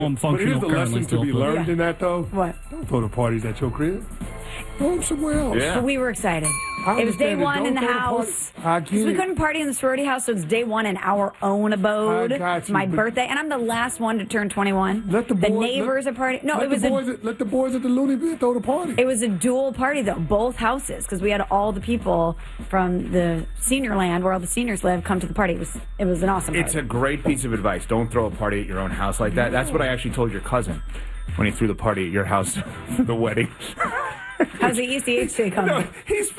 I'm But here's functional the currently lesson to still. be learned in that, though. What? Don't throw the parties at your crib. Throw them somewhere else. Yeah. But we were excited. I It was day understand it. one in the Don't throw the house. party. I get Because we it. couldn't party in the sorority house, so it's day one in our own abode. I got It's you, my but- birthday, and I'm the last one to turn 21. Let the boys, neighbors are partying. No, let it was the boys at the Looney Bin throw the party. It was a dual party, though, both houses, because we had all the people from the senior land where all the seniors live come to the party. It was an awesome party. It's a great piece of advice. Don't throw a party at your own house like that. That's what I actually told your cousin when he threw the party at your house for the wedding. How's the ECHC coming? No,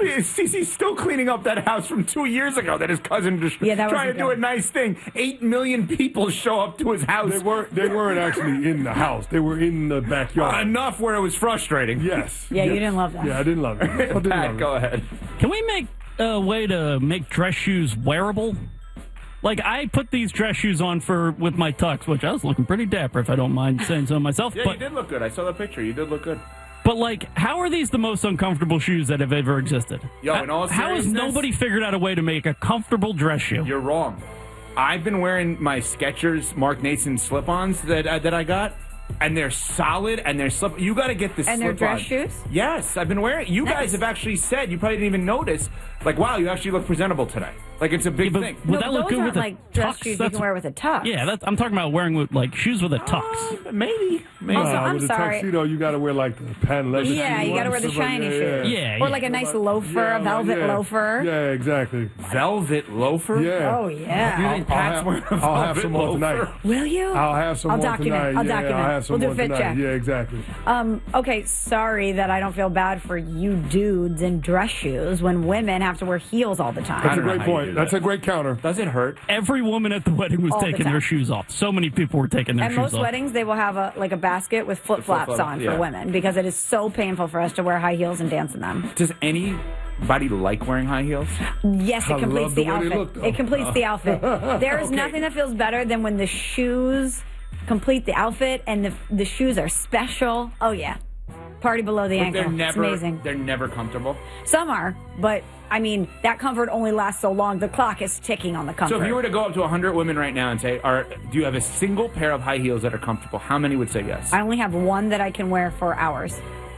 he's still cleaning up that house from 2 years ago that his cousin just Yeah, that trying to wasn't do a good. nice thing. 8 million people show up to his house. They weren't actually in the house. They were in the backyard. Enough where it was frustrating. Yes. Yeah, you yes. didn't love that. Yeah, I didn't love it. I didn't Pat, love it. go ahead. Can we make a way to make dress shoes wearable? Like, I put these dress shoes on with my tux, which I was looking pretty dapper, if I don't mind saying so myself. Yeah, but, you did look good. I saw the picture. You did look good. But, like, how are these the most uncomfortable shoes that have ever existed? Yo, in all How has seriousness- nobody figured out a way to make a comfortable dress shoe? You're wrong. I've been wearing my Skechers Mark Nason slip-ons that I got, and they're solid, and they're slip. You got to get the And they're slip-on. dress shoes? Yes, I've been wearing. You Nice. guys have actually said you probably didn't even notice. Like, wow, you actually look presentable today. Like, it's a big thing. Would No, that but look those good aren't with a like dress tux? shoes you can wear with a tux. Yeah, I'm talking about wearing shoes with a tux. Maybe. Also, I'm with sorry. a tuxedo, you got to wear like the patent leather. Yeah, shoes. you got to wear the shiny shoes. Yeah, Or like a nice loafer, Yeah, a velvet yeah. loafer. Yeah, exactly. Velvet loafer? Yeah. Oh, yeah. You think Pat's wearing a I'll have velvet some more loafer? tonight. Will you? I'll have some I'll more document. tonight. I'll Yeah, document. I'll have some We'll do a more fit tonight. check. Yeah, exactly. Okay, sorry that I don't feel bad for you dudes in dress shoes when women have to wear heels all the time. That's a don't know great how you point. do That's that. a great counter. Does it hurt? Every woman at the wedding was All the taking time. their shoes off. So many people were taking their At shoes most off. weddings, they will have a basket with flip-flops flip-flop, on yeah. for women because it is so painful for us to wear high heels and dance in them. Does anybody like wearing high heels? Yes, I it completes love the the way they outfit. look, though. It completes the outfit. There is nothing that feels better than when the shoes complete the outfit and the shoes are special. Oh, yeah. Party below the ankle. It's amazing. They're never comfortable. Some are, but I mean, that comfort only lasts so long. The clock is ticking on the comfort. So if you were to go up to 100 women right now and say, do you have a single pair of high heels that are comfortable? How many would say yes? I only have one that I can wear for hours.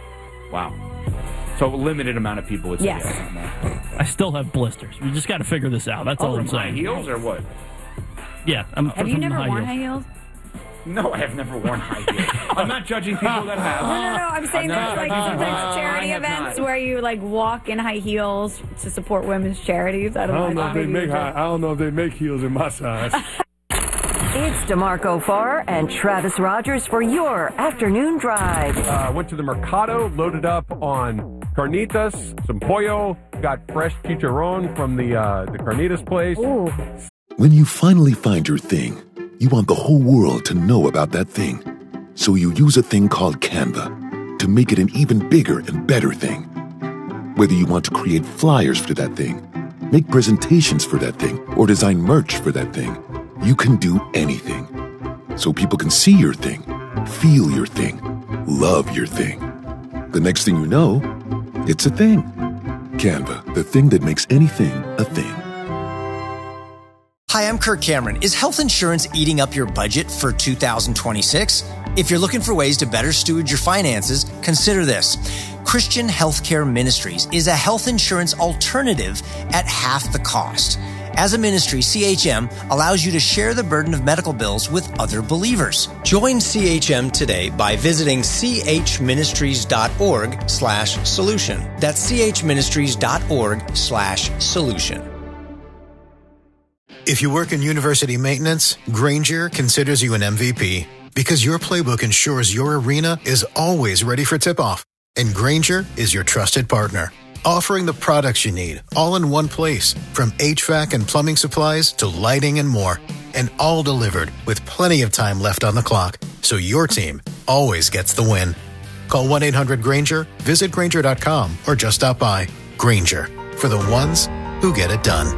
Wow. So a limited amount of people would say Yes. yes on that. I still have blisters. We just got to figure this out. That's all I'm From high saying. heels or what? Yeah. Have you never worn high heels? No, I have never worn high heels. I'm not judging people that have. No. I'm saying not there's like judging people. sometimes charity I have events not. where you like walk in high heels to support women's charities. I I don't know if they maybe make you high, do. I don't know if they make heels in my size. It's DeMarco Farr and Travis Rogers for your afternoon drive. Went to the Mercado, loaded up on carnitas, some pollo, got fresh chicharron from the carnitas place. Ooh. When you finally find your thing, you want the whole world to know about that thing. So you use a thing called Canva to make it an even bigger and better thing. Whether you want to create flyers for that thing, make presentations for that thing, or design merch for that thing, you can do anything. So people can see your thing, feel your thing, love your thing. The next thing you know, it's a thing. Canva, the thing that makes anything a thing. Hi, I'm Kirk Cameron. Is health insurance eating up your budget for 2026? If you're looking for ways to better steward your finances, consider this. Christian Healthcare Ministries is a health insurance alternative at half the cost. As a ministry, CHM allows you to share the burden of medical bills with other believers. Join CHM today by visiting chministries.org/solution. That's chministries.org/solution. If you work in university maintenance, Grainger considers you an MVP because your playbook ensures your arena is always ready for tip-off. And Grainger is your trusted partner, offering the products you need all in one place, from HVAC and plumbing supplies to lighting and more, and all delivered with plenty of time left on the clock, so your team always gets the win. Call 1-800-GRAINGER, visit Grainger.com, or just stop by. Grainger, for the ones who get it done.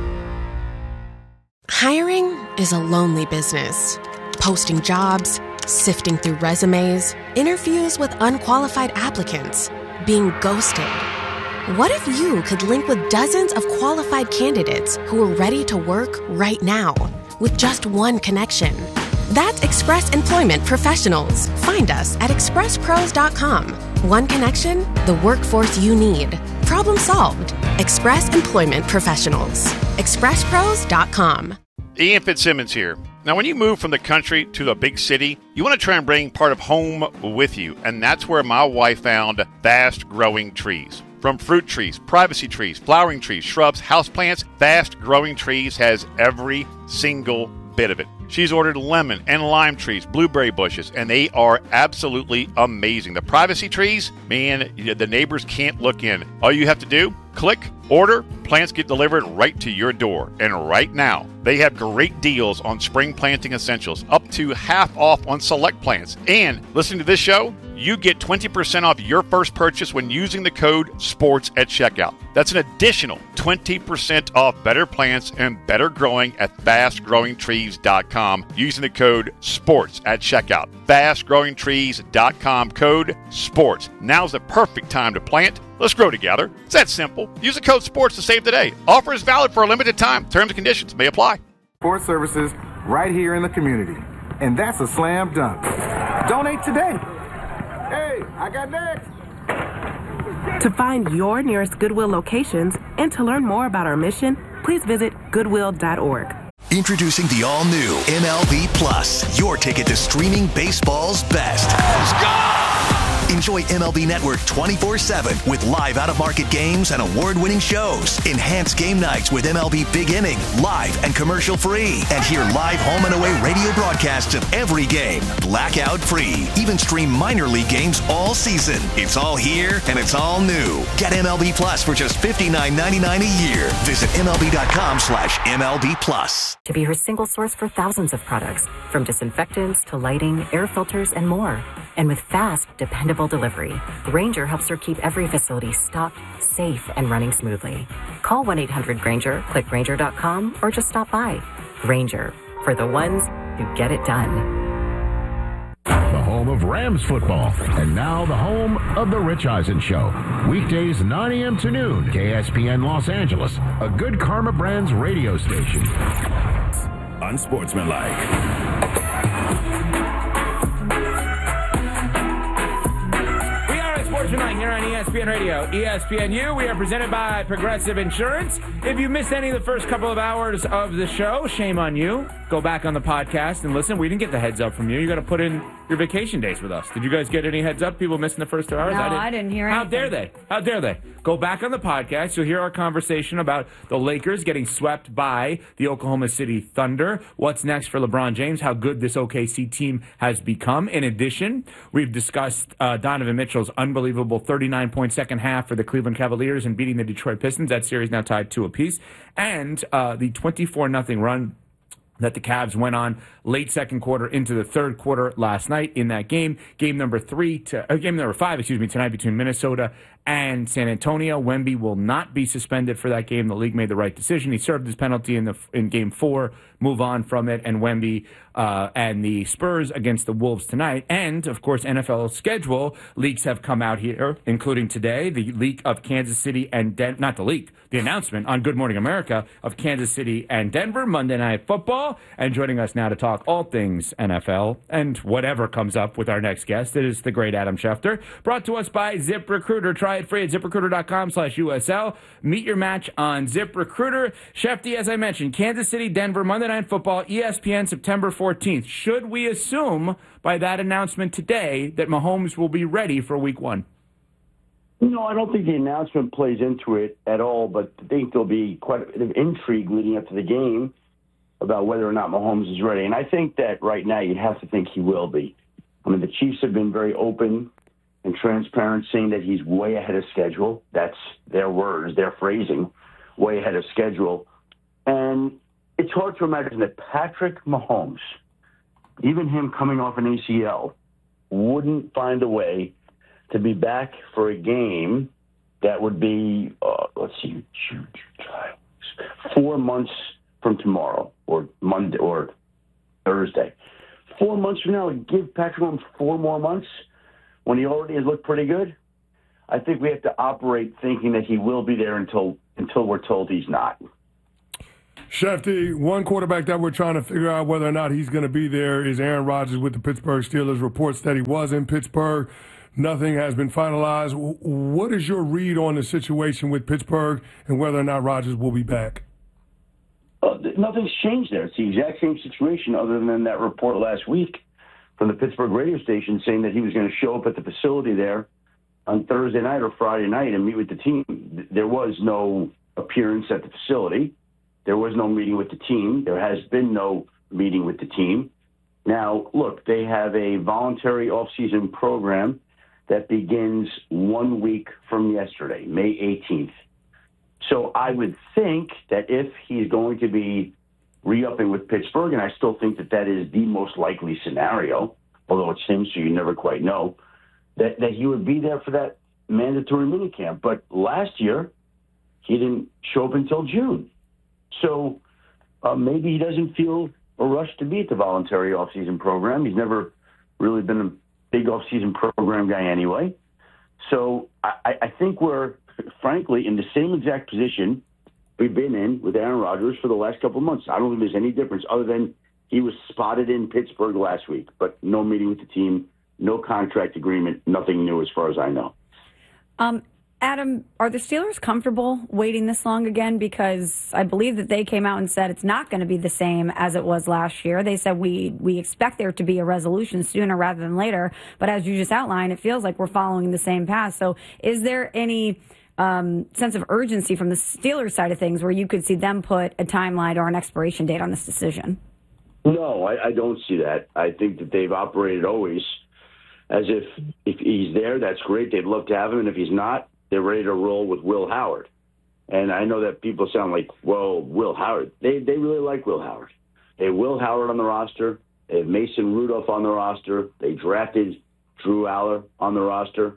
Hiring is a lonely business. Posting jobs, sifting through resumes, interviews with unqualified applicants, being ghosted. What if you could link with dozens of qualified candidates who are ready to work right now with just one connection? That's Express Employment Professionals. Find us at expresspros.com. One connection, the workforce you need. Problem solved. Express Employment Professionals. expresspros.com. Ian Fitzsimmons here. Now, when you move from the country to the big city, you want to try and bring part of home with you, and that's where my wife found Fast Growing Trees. From fruit trees, privacy trees, flowering trees, shrubs, houseplants, Fast Growing Trees has every single bit of it. She's ordered lemon and lime trees, blueberry bushes, and they are absolutely amazing. The privacy trees, man, the neighbors can't look in. All you have to do, click, order, plants get delivered right to your door. And right now, they have great deals on spring planting essentials, up to half off on select plants. And listening to this show, you get 20% off your first purchase when using the code SPORTS at checkout. That's an additional 20% off better plants and better growing at fastgrowingtrees.com using the code SPORTS at checkout. Fastgrowingtrees.com, code SPORTS. Now's the perfect time to plant. Let's grow together. It's that simple. Use the code SPORTS to save today. Offer is valid for a limited time. Terms and conditions may apply. Sports services right here in the community. And that's a slam dunk. Donate today. Hey, I got next. To find your nearest Goodwill locations and to learn more about our mission, please visit goodwill.org. Introducing the all-new MLB Plus, your ticket to streaming baseball's best. Let's go! Enjoy MLB Network 24/7 with live out-of-market games and award-winning shows. Enhance game nights with MLB Big Inning, live and commercial-free. And hear live home and away radio broadcasts of every game, blackout-free. Even stream minor league games all season. It's all here and it's all new. Get MLB Plus for just $59.99 a year. Visit MLB.com/MLB Plus. To be your single source for thousands of products, from disinfectants to lighting, air filters, and more. And with fast, dependable delivery, Grainger helps her keep every facility stocked, safe, and running smoothly. Call 1-800-GRAINGER, click Grainger.com, or just stop by. Grainger, for the ones who get it done. The home of Rams football, and now the home of The Rich Eisen Show. Weekdays 9 a.m. to noon, KSPN Los Angeles, a Good Karma Brands radio station. Unsportsmanlike. Sportsmanlike here on ESPN Radio, ESPNU. We are presented by Progressive Insurance. If you missed any of the first couple of hours of the show, shame on you. Go back on the podcast and listen. We didn't get the heads up from you. You got to put in your vacation days with us. Did you guys get any heads up? People missing the first 2 hours? No, I didn't hear anything. How dare they? How dare they? Go back on the podcast. You'll hear our conversation about the Lakers getting swept by the Oklahoma City Thunder. What's next for LeBron James? How good this OKC team has become. In addition, we've discussed Donovan Mitchell's unbelievable 39-point second half for the Cleveland Cavaliers and beating the Detroit Pistons. That series now tied 2 apiece. And the 24-0 run that the Cavs went on late second quarter into the third quarter last night in that game. Game number 5, tonight between Minnesota and San Antonio. Wemby will not be suspended for that game. The league made the right decision. He served his penalty in game 4, move on from it, and Wemby and the Spurs against the Wolves tonight. And, of course, NFL schedule leaks have come out here, including today, the leak of Kansas City and the announcement on Good Morning America of Kansas City and Denver, Monday Night Football. And joining us now to talk all things NFL and whatever comes up with our next guest, it is the great Adam Schefter, brought to us by ZipRecruiter. Try it free at ZipRecruiter.com/USL. Meet your match on ZipRecruiter. Shefty, as I mentioned, Kansas City, Denver, Monday Night Football, ESPN, September 14th. Should we assume by that announcement today that Mahomes will be ready for Week 1? No, I don't think the announcement plays into it at all, but I think there'll be quite a bit of intrigue leading up to the game about whether or not Mahomes is ready. And I think that right now you'd have to think he will be. I mean, the Chiefs have been very open and transparent, saying that he's way ahead of schedule. That's their words, their phrasing, way ahead of schedule. And it's hard to imagine that Patrick Mahomes, even him coming off an ACL, wouldn't find a way to be back for a game that would be, 4 months from tomorrow, or Monday, or Thursday. 4 months from now, give Patrick Mahomes 4 more months when he already has looked pretty good. I think we have to operate thinking that he will be there until we're told he's not. Shefty, one quarterback that we're trying to figure out whether or not he's going to be there is Aaron Rodgers with the Pittsburgh Steelers. Reports that he was in Pittsburgh. Nothing has been finalized. What is your read on the situation with Pittsburgh and whether or not Rodgers will be back? Nothing's changed there. It's the exact same situation other than that report last week from the Pittsburgh radio station saying that he was going to show up at the facility there on Thursday night or Friday night and meet with the team. There was no appearance at the facility. There was no meeting with the team. There has been no meeting with the team. Now, look, they have a voluntary off-season program that begins 1 week from yesterday, May 18th. So I would think that if he's going to be re-upping with Pittsburgh, and I still think that that is the most likely scenario, although it's him, so you never quite know, that he would be there for that mandatory minicamp. But last year, he didn't show up until June. So maybe he doesn't feel a rush to be at the voluntary off-season program. He's never really been a big off-season program guy anyway. So I think we're, frankly, in the same exact position we've been in with Aaron Rodgers for the last couple of months. I don't think there's any difference other than he was spotted in Pittsburgh last week, but no meeting with the team, no contract agreement, nothing new as far as I know. Adam, are the Steelers comfortable waiting this long again? Because I believe that they came out and said it's not going to be the same as it was last year. They said we expect there to be a resolution sooner rather than later. But as you just outlined, it feels like we're following the same path. So is there any sense of urgency from the Steelers side of things where you could see them put a timeline or an expiration date on this decision? No, I don't see that. I think that they've operated always as if he's there, that's great. They'd love to have him. And if he's not, they're ready to roll with Will Howard. And I know that people sound like, well, Will Howard. They really like Will Howard. They have Will Howard on the roster. They have Mason Rudolph on the roster. They drafted Drew Aller on the roster.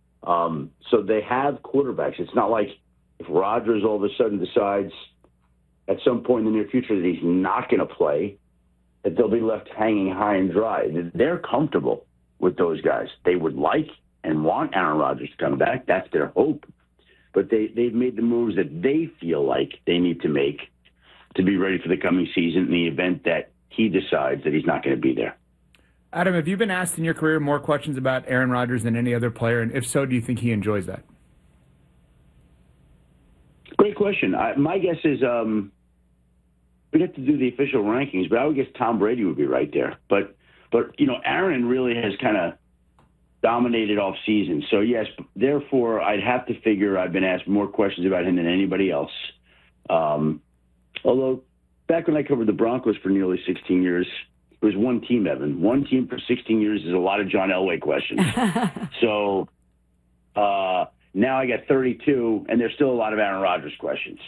So they have quarterbacks. It's not like if Rodgers all of a sudden decides at some point in the near future that he's not going to play, that they'll be left hanging high and dry. They're comfortable with those guys. They would like and want Aaron Rodgers to come back. That's their hope. But they've made the moves that they feel like they need to make to be ready for the coming season in the event that he decides that he's not going to be there. Adam, have you been asked in your career more questions about Aaron Rodgers than any other player? And if so, do you think he enjoys that? Great question. My guess is we'd have to do the official rankings, but I would guess Tom Brady would be right there. But you know, Aaron really has kind of dominated off season. So yes, therefore I'd have to figure I've been asked more questions about him than anybody else. Although back when I covered the Broncos for nearly 16 years, it was one team, Evan. One team for 16 years is a lot of John Elway questions. So now I got 32, and there's still a lot of Aaron Rodgers questions.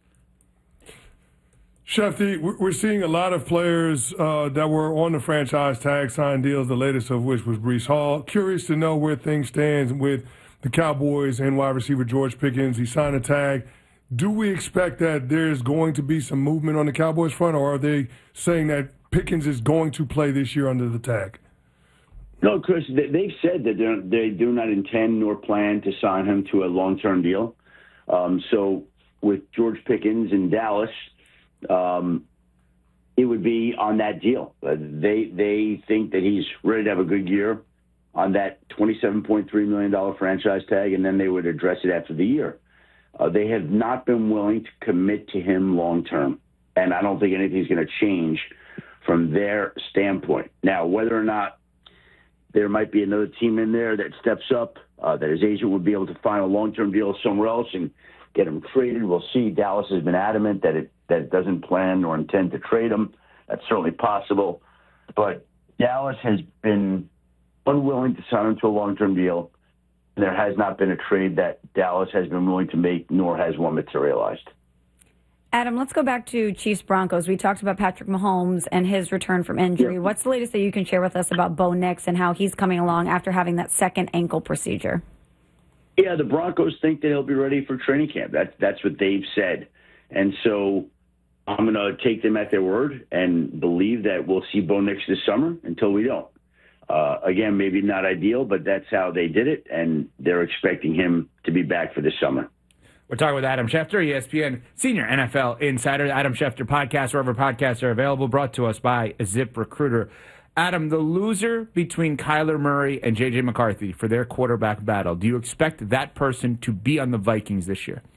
Shefty, we're seeing a lot of players that were on the franchise tag sign deals, the latest of which was Breece Hall. Curious to know where things stand with the Cowboys and wide receiver George Pickens. He signed a tag. Do we expect that there's going to be some movement on the Cowboys front, or are they saying that Pickens is going to play this year under the tag? No, Chris, they've said that they do not intend nor plan to sign him to a long-term deal. So with George Pickens in Dallas, it would be on that deal. They think that he's ready to have a good year on that $27.3 million franchise tag, and then they would address it after the year. They have not been willing to commit to him long-term, and I don't think anything's going to change from their standpoint. Now, whether or not there might be another team in there that steps up, that his agent would be able to find a long-term deal somewhere else and get him traded, we'll see. Dallas has been adamant that it doesn't plan or intend to trade him. That's certainly possible. But Dallas has been unwilling to sign him to a long-term deal. There has not been a trade that Dallas has been willing to make, nor has one materialized. Adam, let's go back to Chiefs-Broncos. We talked about Patrick Mahomes and his return from injury. What's the latest that you can share with us about Bo Nix and how he's coming along after having that second ankle procedure? Yeah, the Broncos think that he'll be ready for training camp. That's what they've said. And so I'm going to take them at their word and believe that we'll see Bo Nix this summer until we don't. Again, maybe not ideal, but that's how they did it, and they're expecting him to be back for this summer. We're talking with Adam Schefter, ESPN senior NFL insider. Adam Schefter podcast, wherever podcasts are available, brought to us by ZipRecruiter. Adam, the loser between Kyler Murray and J.J. McCarthy for their quarterback battle, do you expect that person to be on the Vikings this year?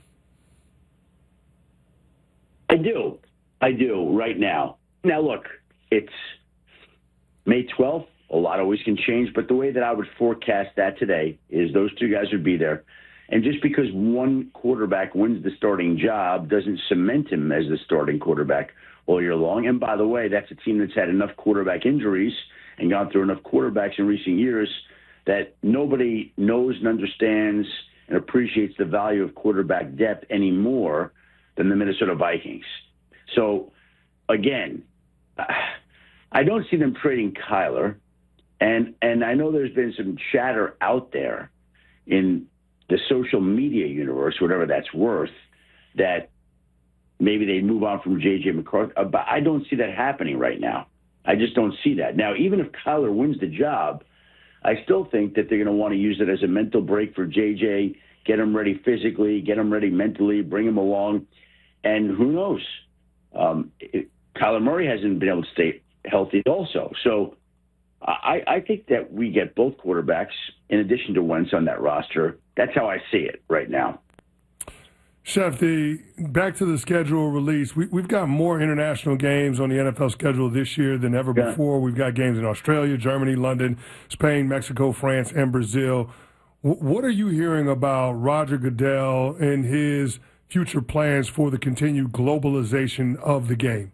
I do right now. Now, look, it's May 12th. A lot always can change, but the way that I would forecast that today is those two guys would be there. And just because one quarterback wins the starting job doesn't cement him as the starting quarterback all year long. And by the way, that's a team that's had enough quarterback injuries and gone through enough quarterbacks in recent years that nobody knows and understands and appreciates the value of quarterback depth anymore than the Minnesota Vikings. So, again, I don't see them trading Kyler. And I know there's been some chatter out there in the social media universe, whatever that's worth, that maybe they move on from J.J. McCarthy. But I don't see that happening right now. I just don't see that. Now, even if Kyler wins the job, I still think that they're going to want to use it as a mental break for J.J., get him ready physically, get him ready mentally, bring him along. And who knows? Kyler Murray hasn't been able to stay healthy also. So I think that we get both quarterbacks in addition to Wentz on that roster. That's how I see it right now. Chef, back to the schedule release. We've got more international games on the NFL schedule this year than ever before. We've got games in Australia, Germany, London, Spain, Mexico, France, and Brazil. What are you hearing about Roger Goodell and his future plans for the continued globalization of the game?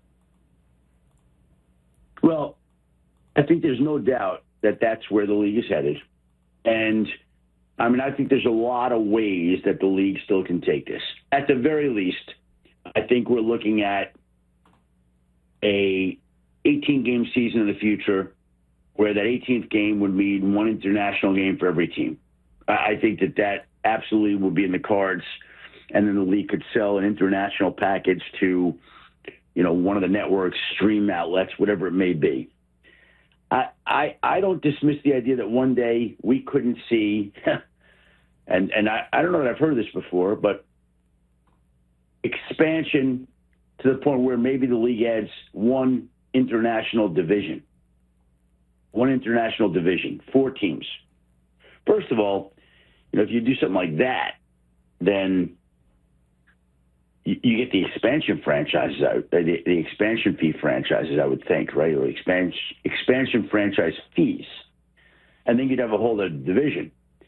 Well, I think there's no doubt that that's where the league is headed. And, I mean, I think there's a lot of ways that the league still can take this. At the very least, I think we're looking at a 18-game season in the future where that 18th game would mean one international game for every team. I think that absolutely will be in the cards, and then the league could sell an international package to, one of the networks, stream outlets, whatever it may be. I don't dismiss the idea that one day we couldn't see, and I don't know that I've heard of this before, but expansion to the point where maybe the league adds one international division. 4 teams. First of all, if you do something like that, then you get the expansion franchises, the expansion fee franchises, I would think, right? Or expansion franchise fees. And then you'd have a whole other division.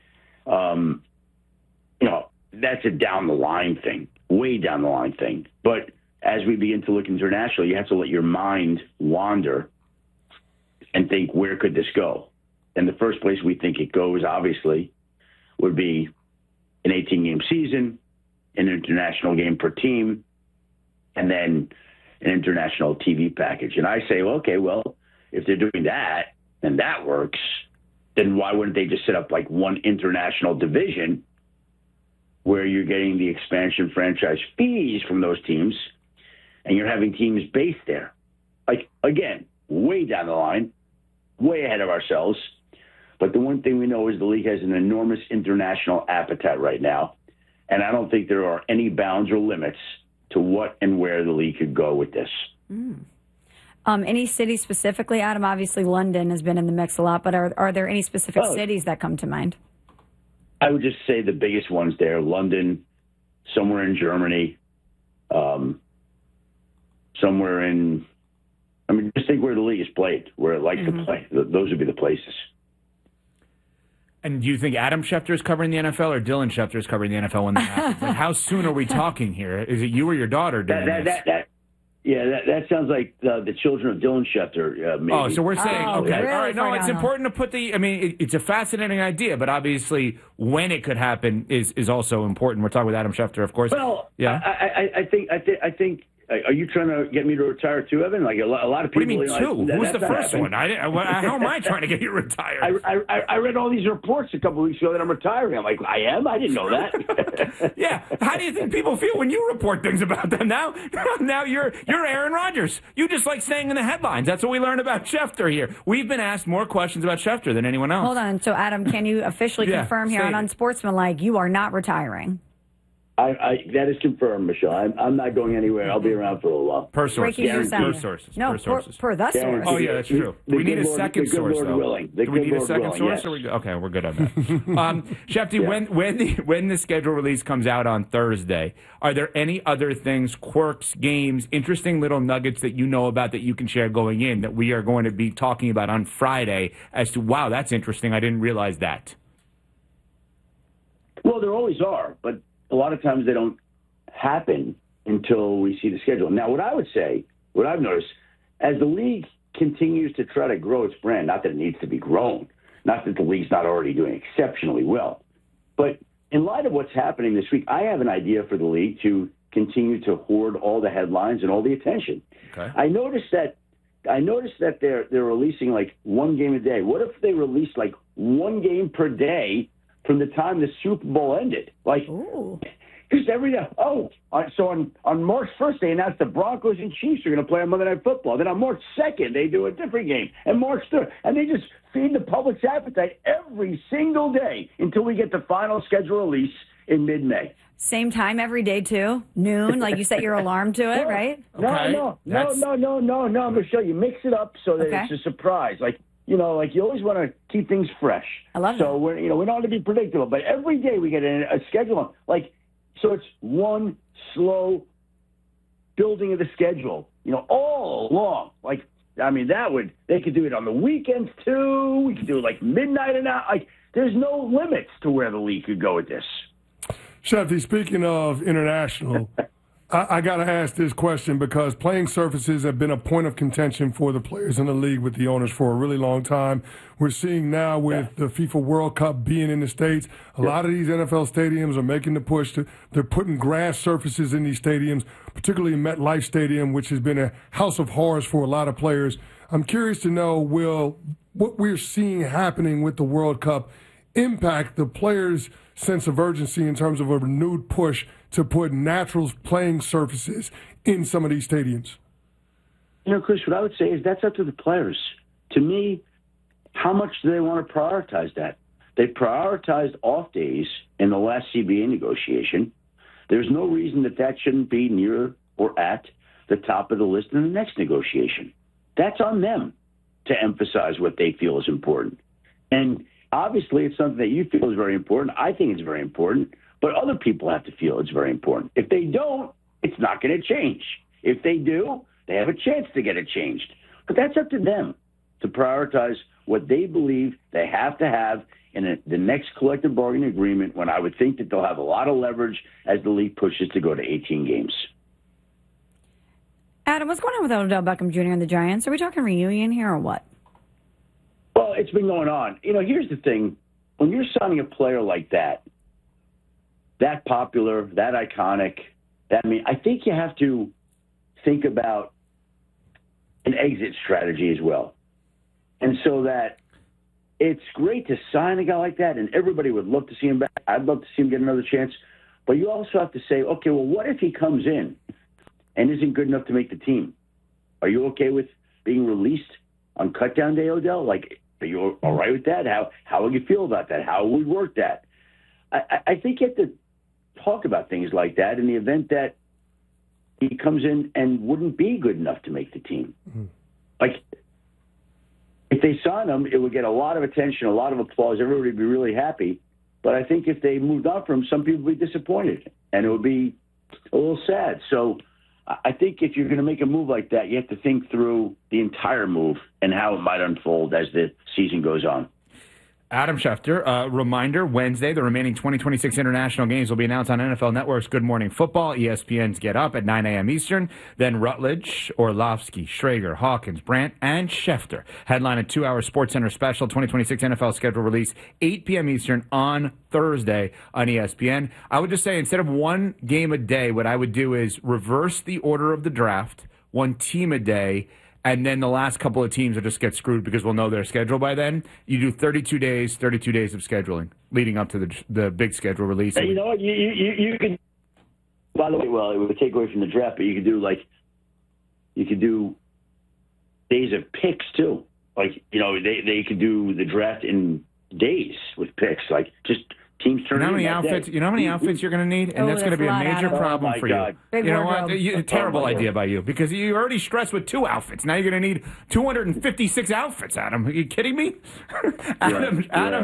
That's a down the line thing, way down the line thing. But as we begin to look internationally, you have to let your mind wander and think, where could this go? And the first place we think it goes, obviously, would be an 18-game season, an international game per team, and then an international TV package. And I say, if they're doing that and that works, then why wouldn't they just set up like one international division where you're getting the expansion franchise fees from those teams and you're having teams based there? Like, again, way down the line, way ahead of ourselves. But the one thing we know is the league has an enormous international appetite right now. And I don't think there are any bounds or limits to what and where the league could go with this. Any city specifically, Adam? Obviously, London has been in the mix a lot, but are there any specific cities that come to mind? I would just say the biggest ones there, London, somewhere in Germany, somewhere in, just think where the league is played, where it likes to play. Those would be the places. And do you think Adam Schefter is covering the NFL or Dylan Schefter is covering the NFL when that happens? Like, how soon are we talking here? Is it you or your daughter doing this? That sounds like the children of Dylan Schefter. Maybe. Oh, so we're saying, okay. Really? All right, no, it's important to put it's a fascinating idea, but obviously when it could happen is also important. We're talking with Adam Schefter, of course. Well, yeah. I think. Are you trying to get me to retire too, Evan? Like a lot of people. What do you mean two? Who's the first one? How am I trying to get you retired? I read all these reports a couple of weeks ago that I'm retiring. I'm like, I am? I didn't know that. Yeah. How do you think people feel when you report things about them? Now you're Aaron Rodgers. You just like staying in the headlines. That's what we learned about Schefter here. We've been asked more questions about Schefter than anyone else. Hold on. So, Adam, can you officially confirm here on Unsportsmanlike you are not retiring? That is confirmed, Michelle. I'm not going anywhere. I'll be around for a little while. Per sources. No, per the source. Oh, yeah, that's true. We need a second source, though. Do we need a second source? Yes. Okay, we're good on that. Shefty, when the schedule release comes out on Thursday, are there any other things, quirks, games, interesting little nuggets that you know about that you can share going in that we are going to be talking about on Friday as to, wow, that's interesting. I didn't realize that. Well, there always are, but a lot of times they don't happen until we see the schedule. Now, what I would say, what I've noticed, as the league continues to try to grow its brand, not that it needs to be grown, not that the league's not already doing exceptionally well, but in light of what's happening this week, I have an idea for the league to continue to hoard all the headlines and all the attention. Okay. I noticed that they're releasing like one game a day. What if they released like one game per day from the time the Super Bowl ended? Like, because every day, so on March 1st, they announced the Broncos and Chiefs are going to play on Monday Night Football. Then on March 2nd, they do a different game. And March 3rd, and they just feed the public's appetite every single day until we get the final schedule release in mid-May. Same time every day, too? Noon, like you set your alarm to it, right? No, Michelle, you mix it up so that it's a surprise. Like, you always want to keep things fresh. I love that. So we don't want to be predictable, but every day we get a schedule. So it's one slow building of the schedule, all along. They could do it on the weekends too. We could do it like midnight and out. There's no limits to where the league could go with this. Shefty, speaking of international, I got to ask this question because playing surfaces have been a point of contention for the players in the league with the owners for a really long time. We're seeing now with the FIFA World Cup being in the States, a lot of these NFL stadiums are making the push. They're putting grass surfaces in these stadiums, particularly MetLife Stadium, which has been a house of horrors for a lot of players. I'm curious to know, will what we're seeing happening with the World Cup impact the players' sense of urgency in terms of a renewed push to put natural playing surfaces in some of these stadiums? Chris, what I would say is that's up to the players. To me, how much do they want to prioritize that? They prioritized off days in the last CBA negotiation. There's no reason that shouldn't be near or at the top of the list in the next negotiation. That's on them to emphasize what they feel is important. And obviously, it's something that you feel is very important. I think it's very important, but other people have to feel it's very important. If they don't, it's not going to change. If they do, they have a chance to get it changed. But that's up to them to prioritize what they believe they have to have in the next collective bargaining agreement, when I would think that they'll have a lot of leverage as the league pushes to go to 18 games. Adam, what's going on with Odell Beckham Jr. and the Giants? Are we talking reunion here or what? Well, it's been going on. Here's the thing. When you're signing a player like that popular, that iconic, I think you have to think about an exit strategy as well. And so that it's great to sign a guy like that, and everybody would love to see him back. I'd love to see him get another chance. But you also have to say, okay, well, what if he comes in and isn't good enough to make the team? Are you okay with being released on cutdown day, Odell? Are you all right with that? How would you feel about that? How would we work that? I think you have to talk about things like that in the event that he comes in and wouldn't be good enough to make the team. Mm-hmm. If they sign him, it would get a lot of attention, a lot of applause. Everybody would be really happy. But I think if they moved on from him, some people would be disappointed, and it would be a little sad. So I think if you're going to make a move like that, you have to think through the entire move and how it might unfold as the season goes on. Adam Schefter, reminder, Wednesday, the remaining 2026 international games will be announced on NFL Network's Good Morning Football, ESPN's Get Up at 9 a.m. Eastern. Then Rutledge, Orlovsky, Schrager, Hawkins, Brandt, and Schefter headline a 2-hour SportsCenter special 2026 NFL schedule release, 8 p.m. Eastern on Thursday on ESPN. I would just say instead of one game a day, what I would do is reverse the order of the draft, one team a day, and then the last couple of teams will just get screwed because we'll know their schedule by then. You do 32 days of scheduling leading up to the big schedule release. You know what? You could, by the way, well, it would take away from the draft, but you could do days of picks too. They could do the draft in days with picks, just teams turn You know how many in that outfits? day. You know how many outfits you're going to need, and Oh, that's going to that's be a a lot, major Adam. problem Oh, for my you. God. Big You know what? wardrobe. Terrible Oh, my idea God. by you because you already stressed with 2 outfits. Now you're going to need 256 outfits, Adam. Are you kidding me? Adam.